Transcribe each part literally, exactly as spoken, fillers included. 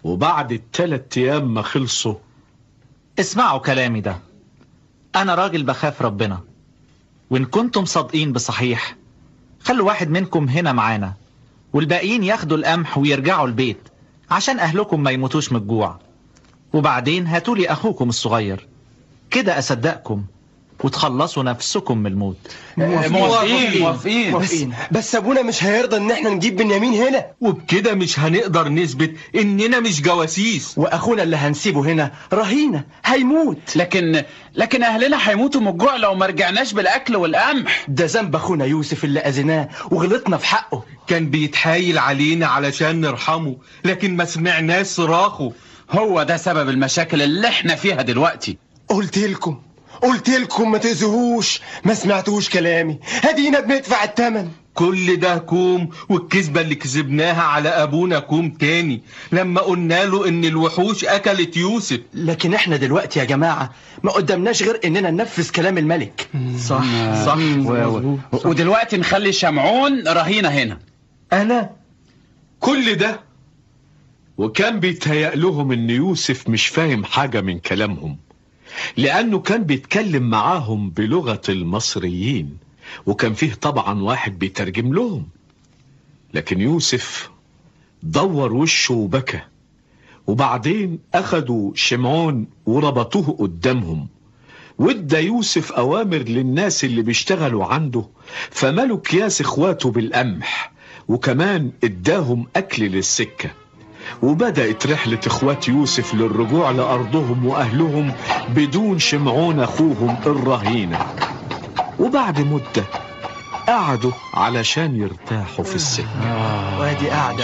وبعد التلات ايام ما خلصوا. اسمعوا كلامي ده، انا راجل بخاف ربنا، وان كنتم صادقين بصحيح خلوا واحد منكم هنا معانا، والباقيين ياخدوا القمح ويرجعوا البيت عشان اهلكم ما يموتوش من الجوع، وبعدين هاتولي اخوكم الصغير، كده اصدقكم وتخلصوا نفسكم من الموت. موافقين موافقين موافقين. بس ابونا مش هيرضى ان احنا نجيب بنيامين هنا، وبكده مش هنقدر نثبت اننا مش جواسيس، واخونا اللي هنسيبه هنا رهينة هيموت. لكن لكن اهلنا هيموتوا من الجوع لو ما رجعناش بالاكل والقمح. ده ذنب اخونا يوسف اللي اذيناه وغلطنا في حقه. كان بيتحايل علينا علشان نرحمه، لكن ما سمعناش صراخه. هو ده سبب المشاكل اللي احنا فيها دلوقتي. قلت لكم قلت لكم ما تأذوهوش، ما سمعتوش كلامي، هدينا بندفع الثمن. كل ده كوم، والكذبة اللي كذبناها على ابونا كوم تاني لما قلنا له ان الوحوش اكلت يوسف. لكن احنا دلوقتي يا جماعة ما قدامناش غير اننا ننفذ كلام الملك. صح صح و... ودلوقتي نخلي شمعون رهينة هنا. انا كل ده وكان بيتهيأ لهم ان يوسف مش فاهم حاجة من كلامهم، لأنه كان بيتكلم معاهم بلغة المصريين، وكان فيه طبعا واحد بيترجم لهم. لكن يوسف دور وشه وبكى، وبعدين أخدوا شمعون وربطوه قدامهم، وادى يوسف أوامر للناس اللي بيشتغلوا عنده، فملوا أكياس إخواته بالقمح، وكمان اداهم أكل للسكة. وبدأت رحلة اخوات يوسف للرجوع لأرضهم وأهلهم بدون شمعون أخوهم الرهينة. وبعد مدة قعدوا علشان يرتاحوا في السكة. وادي قاعدة.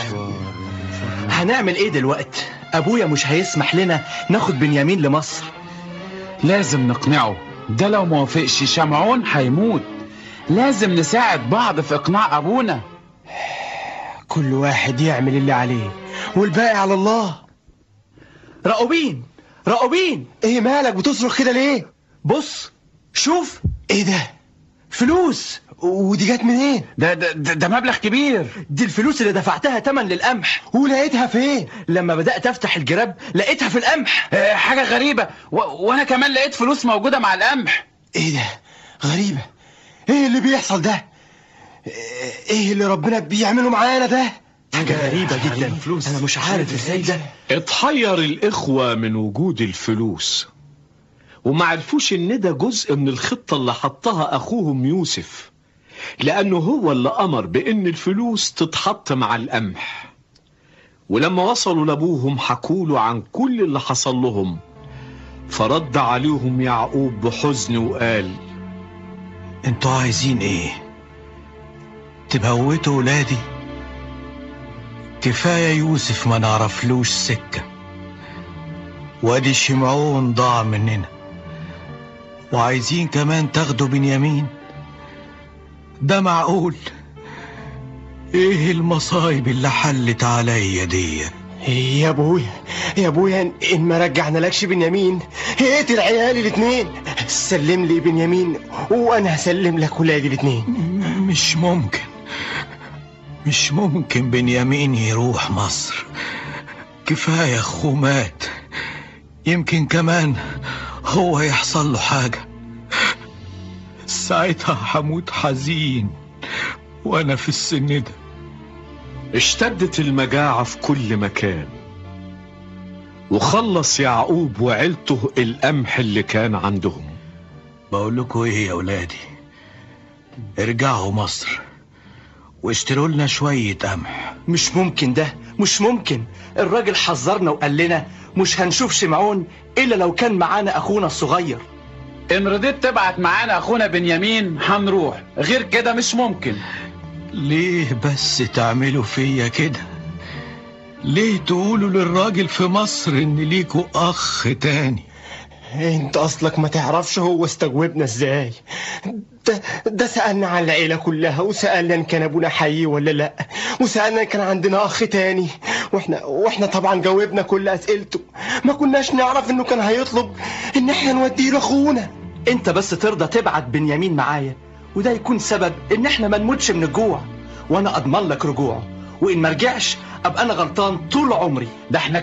هنعمل ايه دلوقتي؟ ابويا مش هيسمح لنا ناخد بنيامين لمصر. لازم نقنعه، ده لو موافقش شمعون هيموت. لازم نساعد بعض في اقناع ابونا. كل واحد يعمل اللي عليه والباقي على الله. راقوبين راقوبين، ايه مالك بتصرخ كده ليه؟ بص شوف ايه ده، فلوس. ودي جت منين؟ ده, ده ده ده مبلغ كبير. دي الفلوس اللي دفعتها تمن للقمح. ولقيتها فين؟ لما بدأت افتح الجراب لقيتها في القمح. اه حاجة غريبة، و... وانا كمان لقيت فلوس موجودة مع القمح. ايه ده؟ غريبة. ايه اللي بيحصل ده؟ ايه اللي ربنا بيعمله معانا ده؟ حاجة غريبة جدا. انا مش عارف ازاي ده. اتحير الاخوة من وجود الفلوس، وما عرفوش ان ده جزء من الخطة اللي حطها اخوهم يوسف، لانه هو اللي امر بان الفلوس تتحط مع القمح. ولما وصلوا لابوهم حكوله عن كل اللي حصل لهم، فرد عليهم يعقوب بحزن وقال: انتوا عايزين ايه؟ تموتوا ولادي؟ كفاية يوسف ما نعرفلوش سكة، وادي شمعون ضاع مننا، وعايزين كمان تاخدوا بنيامين؟ ده معقول؟ ايه المصايب اللي حلت عليا دي؟ يا ابويا يا ابويا ان ما رجعنا لكش بنيامين اقتل عيالي الاتنين. سلم لي بنيامين وانا هسلم لك ولادي الاتنين. مش ممكن مش ممكن بنيامين يروح مصر. كفاية اخوه مات، يمكن كمان هو يحصل له حاجة، ساعتها هموت حزين وانا في السن ده. اشتدت المجاعة في كل مكان، وخلص يعقوب وعيلته القمح اللي كان عندهم. بقول لكم ايه يا ولادي، ارجعوا مصر واشتروا لنا شوية قمح. مش ممكن ده، مش ممكن. الراجل حذرنا وقال لنا مش هنشوف شمعون الا لو كان معانا اخونا الصغير. ان رضيت تبعت معانا اخونا بنيامين هنروح، غير كده مش ممكن. ليه بس تعملوا فيا كده؟ ليه تقولوا للراجل في مصر ان ليكوا اخ تاني؟ انت اصلك ما تعرفش هو استجوبنا ازاي. ده, ده سألنا عن العيلة كلها، وسألنا ان كان ابونا حي ولا لا، وسألنا ان كان عندنا اخ تاني، واحنا واحنا طبعا جاوبنا كل اسئلته. ما كناش نعرف انه كان هيطلب ان احنا نوديه لاخونا. انت بس ترضى تبعت بنيامين معايا، وده يكون سبب ان احنا ما نموتش من الجوع، وانا اضمن لك رجوعه، وان ما رجعش ابقى انا غلطان طول عمري. ده احنا